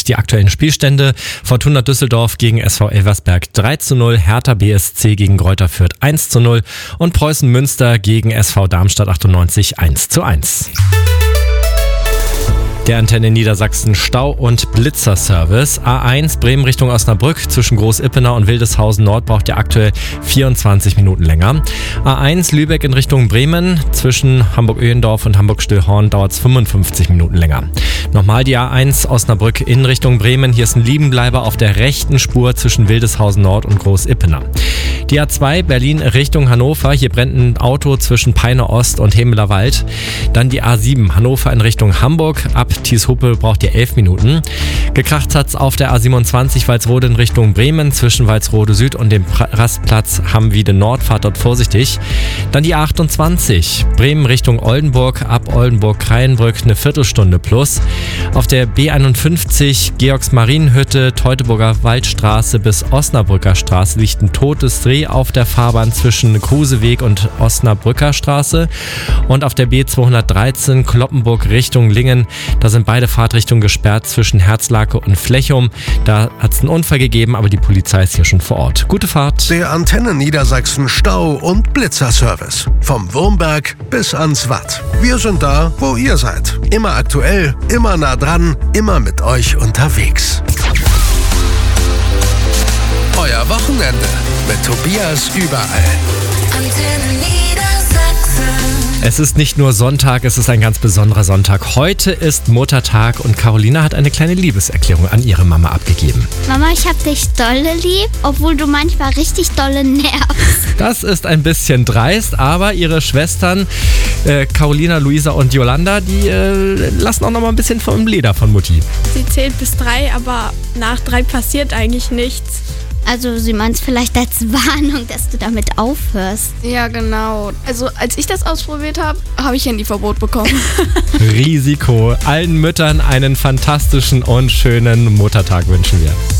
die aktuellen Spielstände. Fortuna Düsseldorf gegen SV Elversberg 3:0, Hertha BSC gegen Greuther Fürth 1:0 und Preußen Münster gegen SV Darmstadt 98 1:1. Der Antenne Niedersachsen Stau- und Blitzerservice. A1 Bremen Richtung Osnabrück zwischen Groß-Ippener und Wildeshausen Nord braucht ihr aktuell 24 Minuten länger. A1 Lübeck in Richtung Bremen zwischen Hamburg-Öhendorf und Hamburg-Stillhorn dauert es 55 Minuten länger. Nochmal die A1 Osnabrück in Richtung Bremen. Hier ist ein Liebenbleiber auf der rechten Spur zwischen Wildeshausen Nord und Groß-Ippener. Die A2 Berlin Richtung Hannover. Hier brennt ein Auto zwischen Peine Ost und Hemeler Wald. Dann die A7 Hannover in Richtung Hamburg. Ab Thieshuppe braucht ihr 11 Minuten. Gekracht hat's auf der A27 Walsrode in Richtung Bremen zwischen Walsrode Süd und dem Rastplatz Hammwiede Nord. Fahrt dort vorsichtig. Dann die A28 Bremen Richtung Oldenburg. Ab Oldenburg-Kreienbrück eine Viertelstunde plus. Auf der B51 Georgs-Marienhütte, Teutoburger Waldstraße bis Osnabrücker Straße liegt ein totes Dreh auf der Fahrbahn zwischen Kruseweg und Osnabrücker Straße. Und auf der B213 Kloppenburg Richtung Lingen, da sind beide Fahrtrichtungen gesperrt zwischen Herzlake und Flechum. Da hat es einen Unfall gegeben, aber die Polizei ist hier schon vor Ort. Gute Fahrt. Der Antenne Niedersachsen Stau- und Blitzerservice. Vom Wurmberg bis ans Watt. Wir sind da, wo ihr seid. Immer aktuell, immer nah dran, immer mit euch unterwegs. Euer Wochenende mit Tobias überall. Antenne Niedersachsen. Es ist nicht nur Sonntag, es ist ein ganz besonderer Sonntag. Heute ist Muttertag und Carolina hat eine kleine Liebeserklärung an ihre Mama abgegeben. Mama, ich hab dich dolle lieb, obwohl du manchmal richtig dolle nervst. Das ist ein bisschen dreist, aber ihre Schwestern Carolina, Luisa und Yolanda, die lassen auch noch mal ein bisschen vom Leder von Mutti. Sie zählt bis 3, aber nach 3 passiert eigentlich nichts. Also sie meint es vielleicht als Warnung, dass du damit aufhörst. Ja, genau. Also als ich das ausprobiert habe, habe ich Handyverbot bekommen. Risiko. Allen Müttern einen fantastischen und schönen Muttertag wünschen wir.